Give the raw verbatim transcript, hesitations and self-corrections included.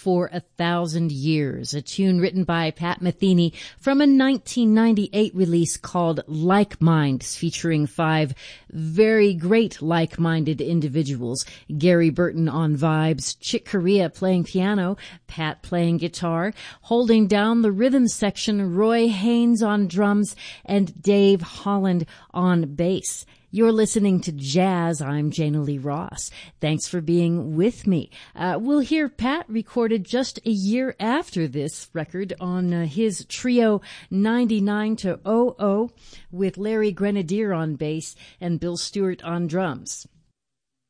for a Thousand Years, a tune written by Pat Metheny from a nineteen ninety-eight release called Like Minds, featuring five very great like-minded individuals. Gary Burton on vibes, Chick Corea playing piano, Pat playing guitar, holding down the rhythm section, Roy Haynes on drums, and Dave Holland on bass. You're listening to Jazz. I'm Jana Lee Ross. Thanks for being with me. Uh, we'll hear Pat recorded just a year after this record on uh, his trio ninety-nine to oh oh with Larry Grenadier on bass and Bill Stewart on drums.